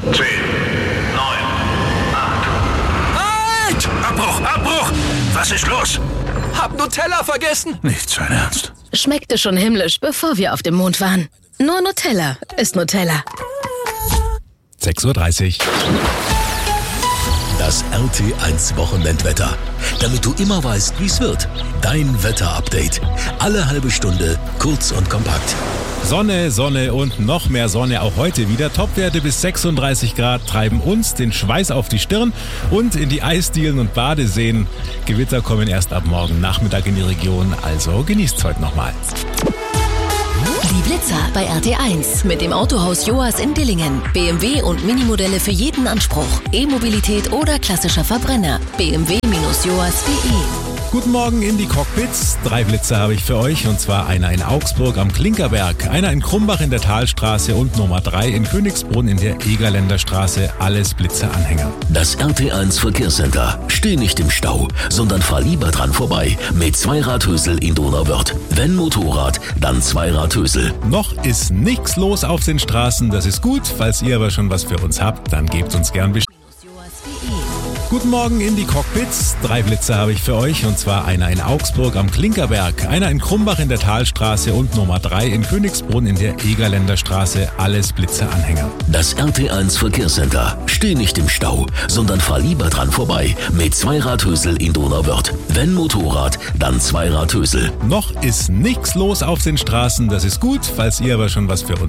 10, 9, 8. Halt! Abbruch! Was ist los? Hab Nutella vergessen. Nicht sein Ernst. Schmeckte schon himmlisch, bevor wir auf dem Mond waren. Nur Nutella ist Nutella. 6:30 Uhr. Das RT1 Wochenendwetter. Damit du immer weißt, wie es wird. Dein Wetterupdate. Alle halbe Stunde, kurz und kompakt. Sonne und noch mehr Sonne auch heute wieder. Topwerte bis 36 Grad treiben uns den Schweiß auf die Stirn und in die Eisdielen und Badeseen. Gewitter kommen erst ab morgen Nachmittag in die Region, also genießt's heute nochmal. Die Blitzer bei RT1 mit dem Autohaus Joas in Dillingen. BMW und Minimodelle für jeden Anspruch. E-Mobilität oder klassischer Verbrenner. bmw-joas.de. Guten Morgen in die Cockpits. 3 Blitzer habe ich für euch, und zwar einer in Augsburg am Klinkerberg, einer in Krumbach in der Talstraße und Nummer 3 in Königsbrunn in der Egerländer Straße. Alles Blitzeranhänger. Das RT1 Verkehrscenter. Steh nicht im Stau, sondern fahr lieber dran vorbei mit Zweiradhösel in Donauwörth. Wenn Motorrad, dann Zweiradhösel. Noch ist nichts los auf den Straßen, das ist gut. Falls ihr aber schon was für uns habt, dann gebt uns gern Bescheid. Guten Morgen in die Cockpits. 3 Blitzer habe ich für euch, und zwar einer in Augsburg am Klinkerberg, einer in Krumbach in der Talstraße und Nummer 3 in Königsbrunn in der Egerländer Straße. Alles Blitzeranhänger. Das RT1 Verkehrscenter. Steh nicht im Stau, sondern fahr lieber dran vorbei mit Zweiradhösel in Donauwörth. Wenn Motorrad, dann Zweiradhösel. Noch ist nichts los auf den Straßen, das ist gut. Falls ihr aber schon was für uns